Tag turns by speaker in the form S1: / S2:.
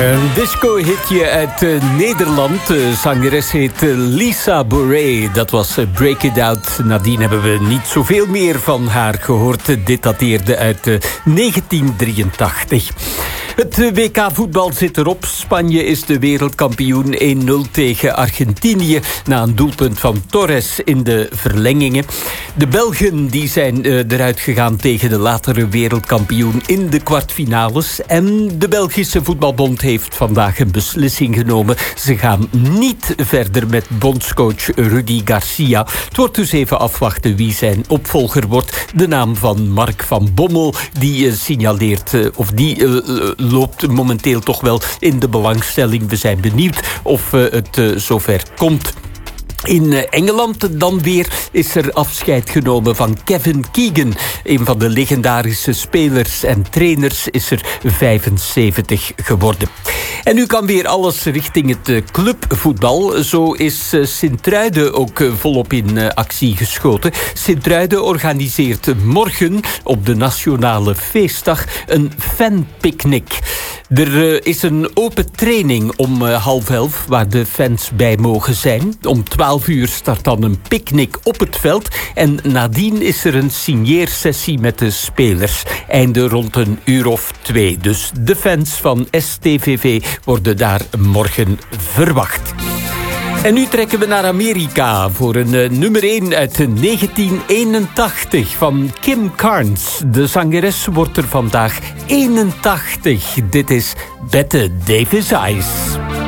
S1: Een disco-hitje uit Nederland. De zangeres heet Lisa Bourré. Dat was Break It Out. Nadien hebben we niet zoveel meer van haar gehoord. Dit dateerde uit 1983. Het WK-voetbal zit erop. Spanje is de wereldkampioen 1-0 tegen Argentinië na een doelpunt van Torres in de verlengingen. De Belgen die zijn eruit gegaan tegen de latere wereldkampioen in de kwartfinales. En de Belgische voetbalbond heeft vandaag een beslissing genomen. Ze gaan niet verder met bondscoach Rudy Garcia. Het wordt dus even afwachten wie zijn opvolger wordt. De naam van Mark van Bommel die signaleert loopt momenteel toch wel in de belangstelling. We zijn benieuwd of het zover komt. In Engeland dan weer is er afscheid genomen van Kevin Keegan. Een van de legendarische spelers en trainers is er 75 geworden. En nu kan weer alles richting het clubvoetbal. Zo is Sint-Truiden ook volop in actie geschoten. Sint-Truiden organiseert morgen op de Nationale Feestdag een fanpicnic. Er is een open training om 10:30 waar de fans bij mogen zijn. Om 12:00 start dan een picknick op het veld. En nadien is er een signeersessie met de spelers. Einde rond 1:02. Dus de fans van STVV worden daar morgen verwacht. En nu trekken we naar Amerika voor een nummer 1 uit 1981 van Kim Carnes. De zangeres wordt er vandaag 81. Dit is Bette Davis Eyes.